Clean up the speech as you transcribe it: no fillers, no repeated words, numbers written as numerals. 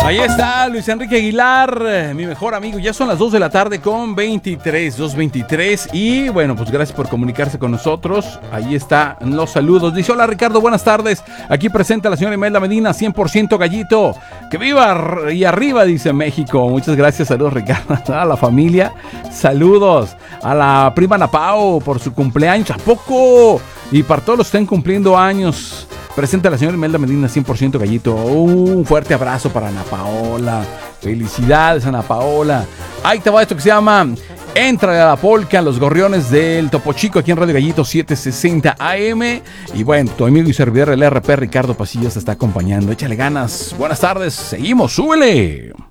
Ahí está Luis Enrique Aguilar, mi mejor amigo. Ya son las 2 de la tarde con 2:23. Y bueno, pues gracias por comunicarse con nosotros. Ahí están los saludos. Dice: hola Ricardo, buenas tardes. Aquí presenta la señora Imelda Medina, 100% gallito. Que viva y arriba, dice México. Muchas gracias, saludos Ricardo. A la familia, saludos. A la prima Ana Pao por su cumpleaños. ¿A poco? Y para todos los que estén cumpliendo años, presenta la señora Imelda Medina, 100% gallito. Un fuerte abrazo para Ana Paola. Felicidades, Ana Paola. Ahí te va esto que se llama Entra a la Polca, los gorriones del Topo Chico, aquí en Radio Gallito 760 AM. Y bueno, tu amigo y servidor, el RP Ricardo Pasillas, te está acompañando. Échale ganas. Buenas tardes. Seguimos. Súbele.